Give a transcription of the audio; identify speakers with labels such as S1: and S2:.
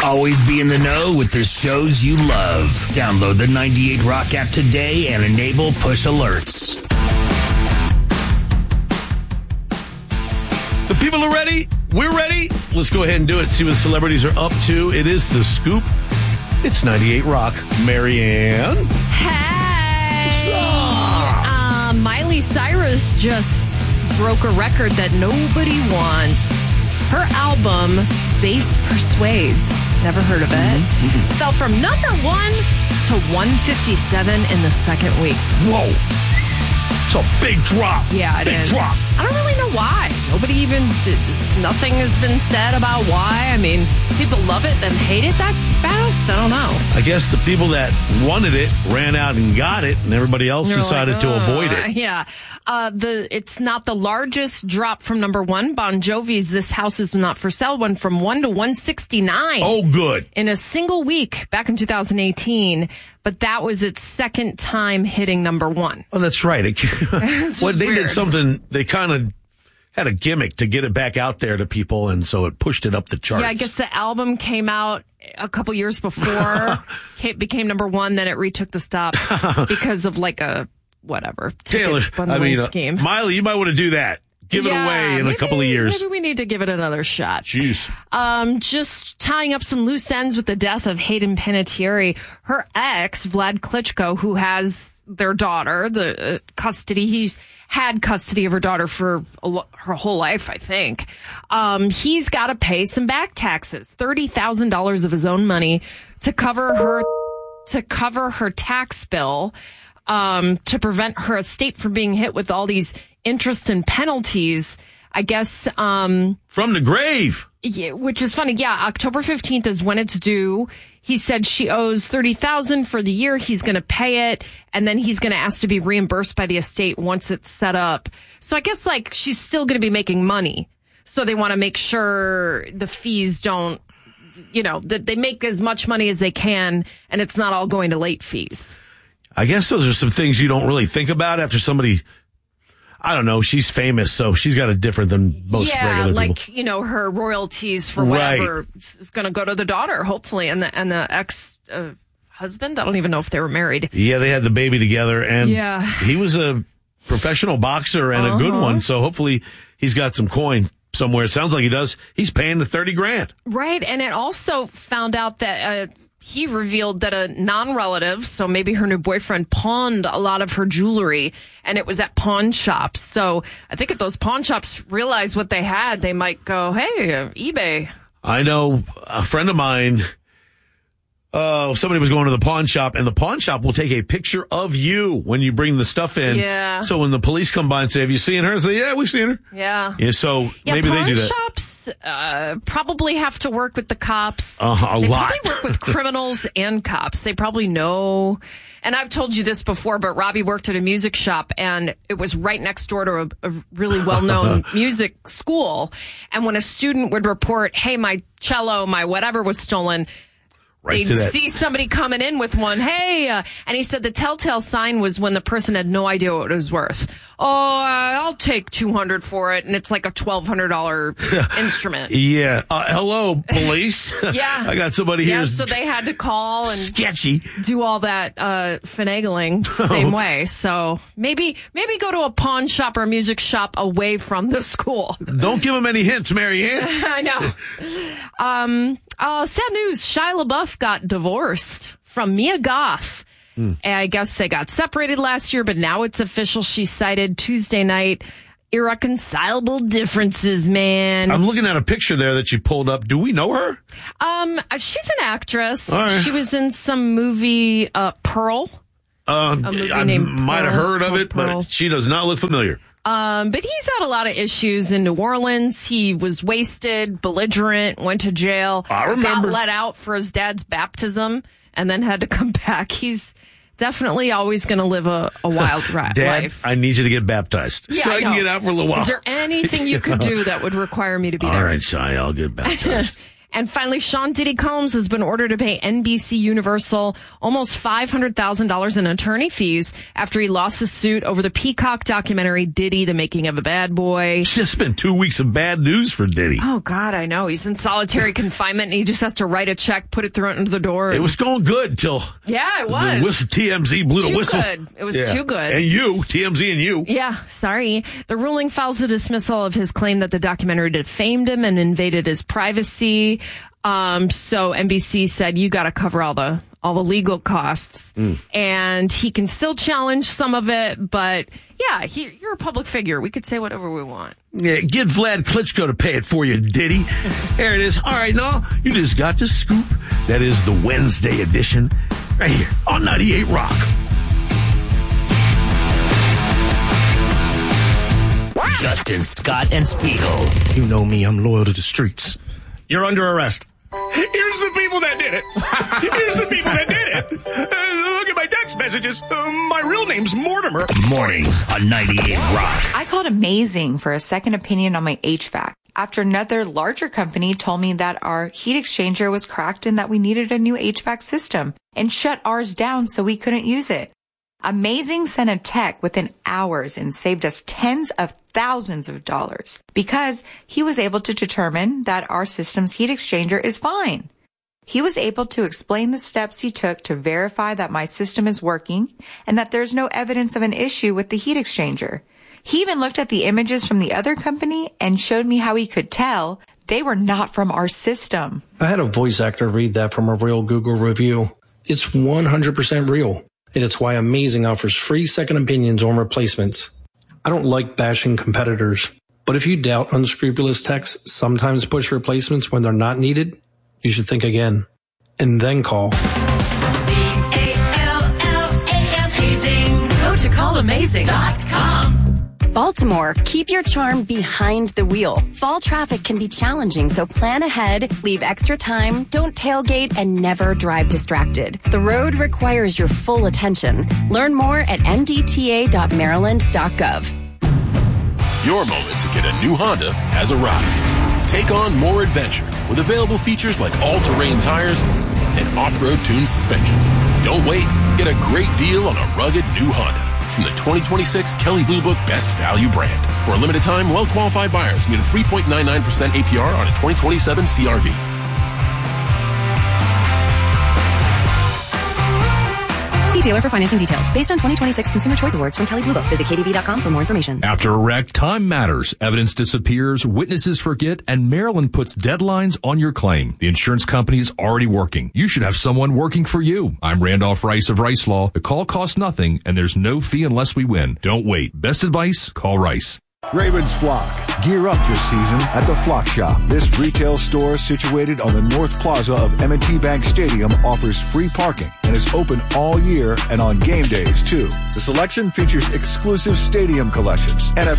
S1: Always be in the know with the shows you love. Download the 98 Rock app today and enable push alerts.
S2: The people are ready. We're ready. Let's go ahead and do it. See what celebrities are up to. It is The Scoop. It's 98 Rock. Marianne.
S3: Hey.
S2: What's up?
S3: Miley Cyrus just broke a record that nobody wants. Her album, Bass Persuades. Never heard of it. Fell from number 1 to 157 in the second week.
S2: Whoa. It's a big drop.
S3: Yeah, it
S2: big
S3: is.
S2: Drop.
S3: I don't really know why. Nothing has been said about why. I mean, people love it, then hate it that fast? I don't know.
S2: I guess the people that wanted it ran out and got it, and everybody else decided to avoid it.
S3: Yeah. It's not the largest drop from number 1. Bon Jovi's This House Is Not For Sale went from 1 to 169.
S2: Oh, good.
S3: In a single week back in 2018. But that was its second time hitting number 1.
S2: Oh, that's right. Well, they
S3: weird.
S2: did something, they kind of had a gimmick to get it back out there to people, and so it pushed it up the charts.
S3: Yeah, I guess the album came out a couple years before, became number 1, then it retook the stop because of like a, whatever,
S2: Taylor,
S3: scheme.
S2: Miley, you might want to do that. Give it away in a couple of years.
S3: Maybe we need to give it another shot.
S2: Jeez.
S3: Just tying up some loose ends with the death of Hayden Panettiere. Her ex, Vlad Klitschko, who has their daughter, he's had custody of her daughter for her whole life, I think. He's got to pay some back taxes, $30,000 of his own money to cover her tax bill, to prevent her estate from being hit with all these interest and penalties, I guess.
S2: From the grave.
S3: Yeah, which is funny. Yeah, October 15th is when it's due. He said she owes $30,000 for the year. He's going to pay it, and then he's going to ask to be reimbursed by the estate once it's set up. So I guess like she's still going to be making money. So they want to make sure the fees don't, that they make as much money as they can, and it's not all going to late fees.
S2: I guess those are some things you don't really think about after somebody. I don't know. She's famous, so she's got it different than most regular people.
S3: Yeah, like, her royalties for whatever is going to go to the daughter, hopefully, and the ex-husband. I don't even know if they were married.
S2: Yeah, they had the baby together, and he was a professional boxer and a good one, so hopefully he's got some coin somewhere. It sounds like he does. He's paying the $30,000. Right,
S3: and it also found out that he revealed that a non-relative, so maybe her new boyfriend, pawned a lot of her jewelry, and it was at pawn shops. So I think if those pawn shops realize what they had, they might go, hey, eBay.
S2: I know a friend of mine, somebody was going to the pawn shop, and the pawn shop will take a picture of you when you bring the stuff in.
S3: Yeah.
S2: So when the police come by and say, have you seen her? I say, yeah, we've seen her.
S3: Yeah.
S2: Yeah, so maybe they do that.
S3: Pawn shops probably have to work with the cops.
S2: A lot.
S3: They probably work with criminals and cops. They probably know. And I've told you this before, but Robbie worked at a music shop, and it was right next door to a really well-known music school. And when a student would report, hey, my cello, my whatever was stolen, they'd see somebody coming in with one. Hey, and he said the telltale sign was when the person had no idea what it was worth. Oh, I'll take $200 for it, and it's like a $1,200 instrument.
S2: Yeah. Hello, police.
S3: Yeah.
S2: I got somebody here.
S3: Yeah, so they had to call and
S2: sketchy
S3: do all that finagling same way. So maybe go to a pawn shop or a music shop away from the school.
S2: Don't give them any hints, Marianne.
S3: I know. Sad news. Shia LaBeouf got divorced from Mia Goth. I guess they got separated last year, but now it's official. She cited Tuesday night irreconcilable differences, man.
S2: I'm looking at a picture there that you pulled up. Do we know her?
S3: She's an actress.
S2: Right.
S3: She was in some movie, Pearl.
S2: I might have heard of it,
S3: Pearl.
S2: but she does not look familiar.
S3: But he's had a lot of issues in New Orleans. He was wasted, belligerent, went to jail.
S2: I remember.
S3: Got let out for his dad's baptism and then had to come back. He's definitely always going to live a wild
S2: Dad,
S3: life.
S2: I need you to get baptized so I can get out for a little while.
S3: Is there anything you could do that would require me to be there?
S2: All right, Shia, I'll get baptized.
S3: And finally, Sean Diddy Combs has been ordered to pay NBC Universal almost $500,000 in attorney fees after he lost his suit over the Peacock documentary Diddy, The Making of a Bad Boy.
S2: It's just been 2 weeks of bad news for Diddy.
S3: Oh, God, I know. He's in solitary confinement, and he just has to write a check, put it through into the door.
S2: It was going good till...
S3: Yeah, it was.
S2: TMZ blew the whistle.
S3: Good. It was too good.
S2: And TMZ and you.
S3: Yeah, sorry. The ruling files a dismissal of his claim that the documentary defamed him and invaded his privacy. So NBC said, you got to cover all the legal costs. And he can still challenge some of it, but yeah, you're a public figure. We could say whatever we want.
S2: Yeah, get Vlad Klitschko to pay it for you, Diddy. There it is. All right, no, you just got the scoop. That is the Wednesday edition right here on 98 Rock.
S1: Justin, Scott, and Spiegel.
S4: You know me, I'm loyal to the streets. You're under arrest.
S5: Here's the people that did it. Here's the people that did it. Look at my text messages. My real name's Mortimer.
S1: Mornings on 98 Rock.
S6: I called Amazing for a second opinion on my HVAC after another larger company told me that our heat exchanger was cracked and that we needed a new HVAC system and shut ours down so we couldn't use it. Amazing sent a tech within hours and saved us tens of thousands of dollars because he was able to determine that our system's heat exchanger is fine. He was able to explain the steps he took to verify that my system is working and that there's no evidence of an issue with the heat exchanger. He even looked at the images from the other company and showed me how he could tell they were not from our system.
S4: I had a voice actor read that from a real Google review. It's 100% real. And it's why Amazing offers free second opinions on replacements. I don't like bashing competitors, but if you doubt unscrupulous techs sometimes push replacements when they're not needed, you should think again. And then call.
S7: CALLAMAZING. Go to callamazing.com.
S8: Baltimore, keep your charm behind the wheel. Fall traffic can be challenging, so plan ahead, leave extra time, don't tailgate, and never drive distracted. The road requires your full attention. Learn more at ndta.maryland.gov.
S9: Your moment to get a new Honda has arrived. Take on more adventure with available features like all-terrain tires and off-road tuned suspension. Don't wait. Get a great deal on a rugged new Honda from the 2026 Kelley Blue Book Best Value brand. For a limited time, well-qualified buyers can get a 3.99% APR on a 2027 CRV.
S8: See dealer for financing details. Based on 2026 Consumer Choice Awards from Kelley Blue Book. Visit KDB.com for more information.
S10: After a wreck, time matters. Evidence disappears, witnesses forget, and Maryland puts deadlines on your claim. The insurance company is already working. You should have someone working for you. I'm Randolph Rice of Rice Law. The call costs nothing, and there's no fee unless we win. Don't wait. Best advice? Call Rice.
S11: Ravens Flock. Gear up this season at the Flock Shop. This retail store situated on the North Plaza of M&T Bank Stadium offers free parking and is open all year and on game days too. The selection features exclusive stadium collections, NFL